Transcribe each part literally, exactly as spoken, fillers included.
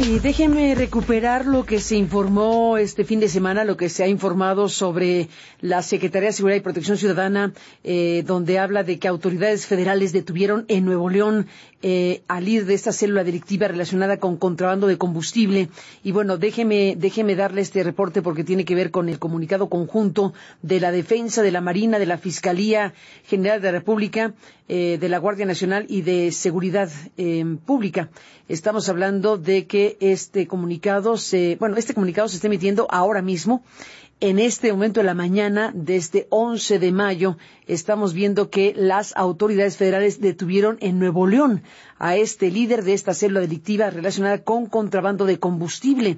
Y déjeme recuperar lo que se informó este fin de semana, lo que se ha informado sobre la Secretaría de Seguridad y Protección Ciudadana, eh, donde habla de que autoridades federales detuvieron en Nuevo León eh, al líder de esta célula delictiva relacionada con contrabando de combustible. Y bueno, déjeme, déjeme darle este reporte porque tiene que ver con el comunicado conjunto de la Defensa, de la Marina, de la Fiscalía General de la República, eh, de la Guardia Nacional y de Seguridad eh, Pública. Estamos hablando de que este comunicado se, bueno, este comunicado se está emitiendo ahora mismo. En este momento de la mañana, desde once de mayo, estamos viendo que las autoridades federales detuvieron en Nuevo León a este líder de esta célula delictiva relacionada con contrabando de combustible.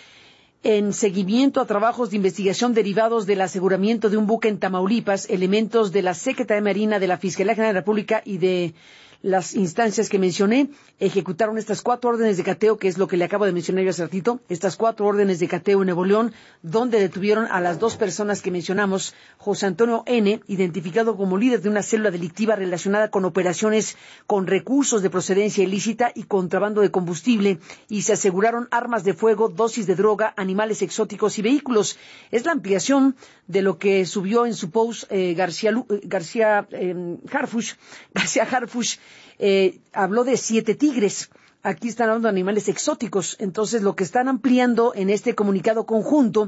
En seguimiento a trabajos de investigación derivados del aseguramiento de un buque en Tamaulipas, elementos de la Secretaría de Marina, de la Fiscalía General de la República y de las instancias que mencioné ejecutaron estas cuatro órdenes de cateo, que es lo que le acabo de mencionar yo hace ratito, estas cuatro órdenes de cateo en Nuevo León, donde detuvieron a las dos personas que mencionamos, José Antonio N., identificado como líder de una célula delictiva relacionada con operaciones con recursos de procedencia ilícita y contrabando de combustible, y se aseguraron armas de fuego, dosis de droga, animales exóticos y vehículos. Es la ampliación de lo que subió en su post eh, García, García eh, Harfuch, García Harfuch, Eh, habló de siete tigres. Aquí están hablando de animales exóticos. Entonces, lo que están ampliando en este comunicado conjunto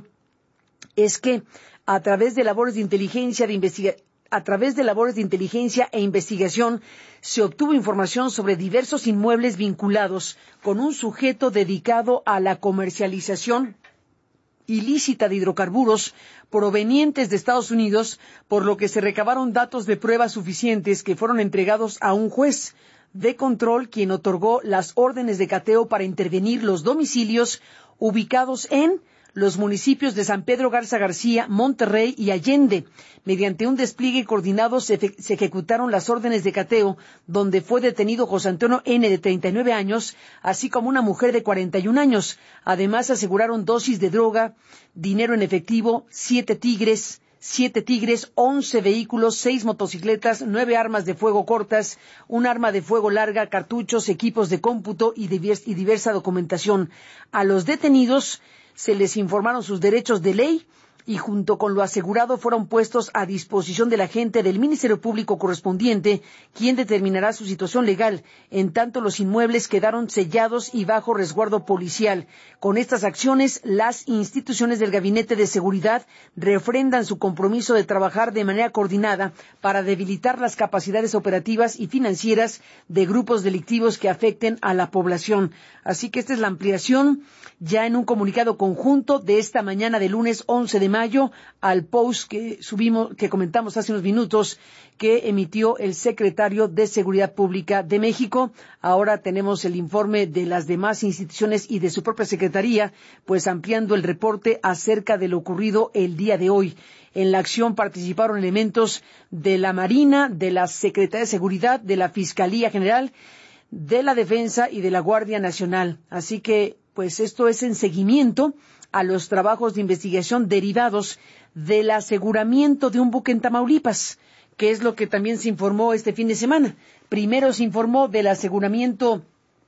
es que a través de labores de inteligencia, de investiga a través de labores de inteligencia e investigación, se obtuvo información sobre diversos inmuebles vinculados con un sujeto dedicado a la comercialización ilícita de hidrocarburos provenientes de Estados Unidos, por lo que se recabaron datos de pruebas suficientes que fueron entregados a un juez de control, quien otorgó las órdenes de cateo para intervenir los domicilios ubicados en los municipios de San Pedro Garza García, Monterrey y Allende. Mediante un despliegue coordinado se, se ejecutaron las órdenes de cateo, donde fue detenido José Antonio N., de treinta y nueve años, así como una mujer de cuarenta y un años. Además, aseguraron dosis de droga, dinero en efectivo, siete tigres, siete tigres, once vehículos, seis motocicletas, nueve armas de fuego cortas, un arma de fuego larga, cartuchos, equipos de cómputo y, divers, y diversa documentación. A los detenidos se les informaron sus derechos de ley y junto con lo asegurado fueron puestos a disposición del agente del Ministerio Público correspondiente, quien determinará su situación legal. En tanto, los inmuebles quedaron sellados y bajo resguardo policial. Con estas acciones, las instituciones del Gabinete de Seguridad refrendan su compromiso de trabajar de manera coordinada para debilitar las capacidades operativas y financieras de grupos delictivos que afecten a la población. Así que esta es la ampliación ya en un comunicado conjunto de esta mañana de lunes once de mayo al post que subimos, que comentamos hace unos minutos, que emitió el secretario de Seguridad Pública de México. Ahora tenemos el informe de las demás instituciones y de su propia secretaría, pues ampliando el reporte acerca de lo ocurrido el día de hoy. En la acción participaron elementos de la Marina, de la Secretaría de Seguridad, de la Fiscalía General, de la Defensa y de la Guardia Nacional. Así que, pues esto es en seguimiento a los trabajos de investigación derivados del aseguramiento de un buque en Tamaulipas, que es lo que también se informó este fin de semana. Primero se informó del aseguramiento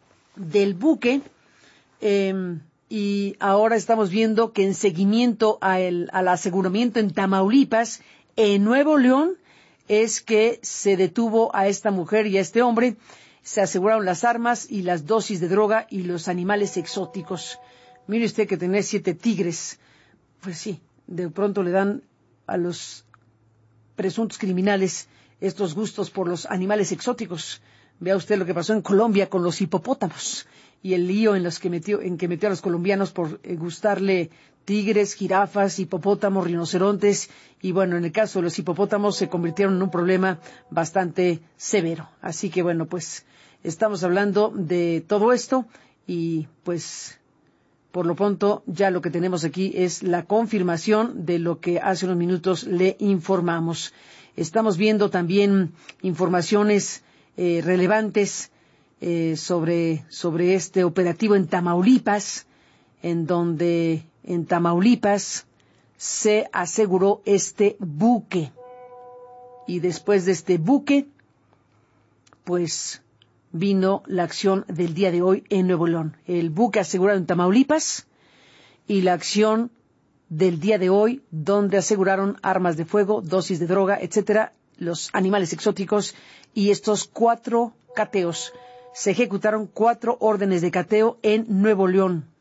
del buque eh, y ahora estamos viendo que en seguimiento a el, al aseguramiento en Tamaulipas, en Nuevo León, es que se detuvo a esta mujer y a este hombre. Se aseguraron las armas y las dosis de droga y los animales exóticos. Mire usted que tener siete tigres, pues sí, de pronto le dan a los presuntos criminales estos gustos por los animales exóticos. Vea usted lo que pasó en Colombia con los hipopótamos y el lío en los que metió, en que metió a los colombianos por eh, gustarle tigres, jirafas, hipopótamos, rinocerontes, y bueno, en el caso de los hipopótamos se convirtieron en un problema bastante severo. Así que bueno, pues estamos hablando de todo esto y pues por lo pronto ya lo que tenemos aquí es la confirmación de lo que hace unos minutos le informamos. Estamos viendo también informaciones eh, relevantes eh, sobre, sobre este operativo en Tamaulipas, en donde en Tamaulipas se aseguró este buque. Y después de este buque, pues vino la acción del día de hoy en Nuevo León. El buque asegurado en Tamaulipas y la acción del día de hoy, donde aseguraron armas de fuego, dosis de droga, etcétera, los animales exóticos y estos cuatro cateos. Se ejecutaron cuatro órdenes de cateo en Nuevo León.